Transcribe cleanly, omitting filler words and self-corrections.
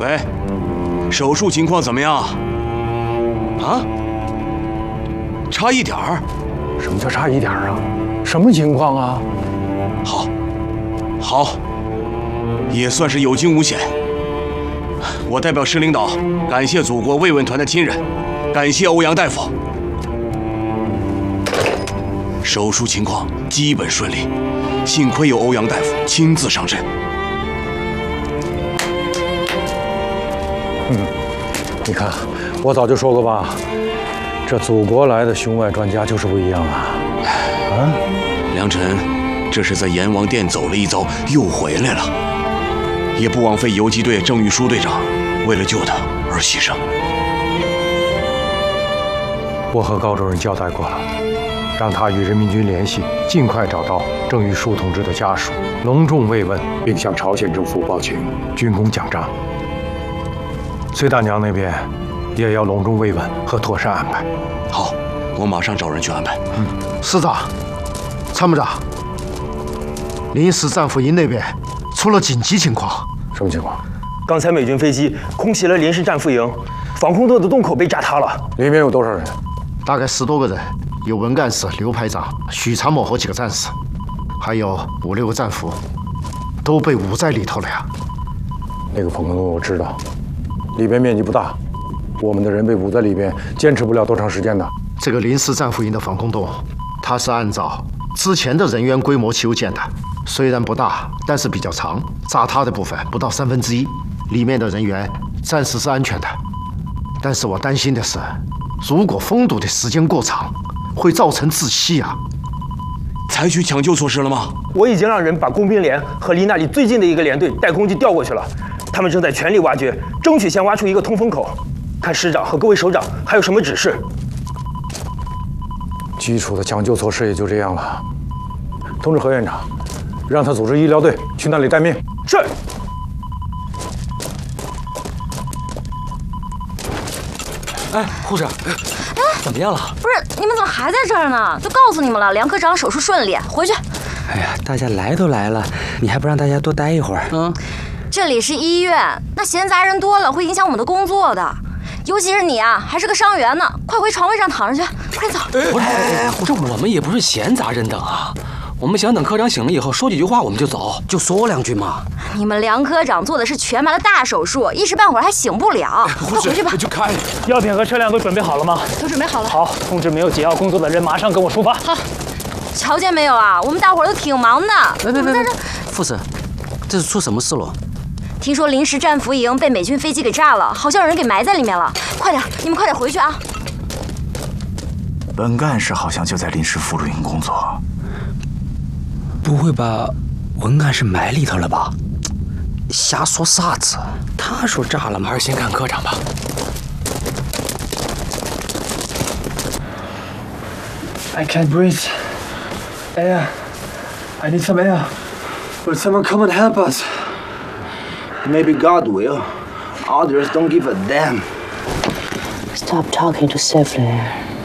喂，手术情况怎么样？啊？差一点儿？ 什么叫差一点儿啊？什么情况啊？ 好，也算是有惊无险。我代表市领导感谢祖国慰问团的亲人，感谢欧阳大夫。手术情况基本顺利，幸亏有欧阳大夫亲自上阵。 你看，我早就说过吧，这祖国来的胸外专家就是不一样啊！啊， 梁晨，这是在阎王殿走了一遭，又回来了，也不枉费游击队郑玉书队长为了救他而牺牲。 我和高主任交代过了，让他与人民军联系，尽快找到郑玉书同志的家属，隆重慰问，并向朝鲜政府报请军功奖章。崔大娘那边也要隆重慰问和妥善安排。 好，我马上找人去安排。 师长、参谋长，临时战俘营那边出了紧急情况。 什么情况？ 刚才美军飞机空袭了临时战俘营，防空洞的洞口被炸塌了。 里面有多少人？ 大概10多个人，有文干事、刘排长、许参谋和几个战士，还有5、6个战俘，都被捂在里头了呀。 那个防空洞我知道，里边面积不大，我们的人被捂在里边，坚持不了多长时间的。 这个临时战俘营的防空洞，它是按照之前的人员规模修建的，虽然不大，但是比较长，炸塌的部分不到1/3，里面的人员暂时是安全的。但是我担心的是，如果封堵的时间过长，会造成窒息啊！ 采取抢救措施了吗？ 我已经让人把工兵连和离那里最近的一个连队带攻击调过去了，他们正在全力挖掘，争取先挖出一个通风口。看师长和各位首长还有什么指示？ 基础的抢救措施也就这样了。通知何院长，让他组织医疗队去那里待命。 是。 哎，护士，怎么样了？ 不是，你们怎么还在这儿呢？都告诉你们了，梁科长手术顺利，回去。 哎呀，大家来都来了，你还不让大家多待一会儿？ 这里是医院，那闲杂人多了会影响我们的工作的。尤其是你啊，还是个伤员呢，快回床位上躺上去，快走。 不是，护士，我们也不是闲杂人等啊。我们想等科长醒了以后说几句话我们就走，就说2句嘛。 你们梁科长做的是全麻的大手术，一时半会儿还醒不了。快回去吧。 就开。 药品和车辆都准备好了吗？ 都准备好了。 好，通知没有解药工作的人马上跟我出发。 好，瞧见没有啊？我们大伙儿都挺忙的。 别，护士，这是出什么事了？ 听说临时战俘营被美军飞机给炸了，好像有人给埋在里面了。快点，你们快点回去啊！ 本干事好像就在临时俘虏营工作。 不会把文干事埋里头了吧？瞎说啥子？他说炸了吗？还是先看科长吧。 I can't breathe. Air. I need some air. Will someone come and help us? Maybe God will. Others don't give a damn. Stop talking to safely.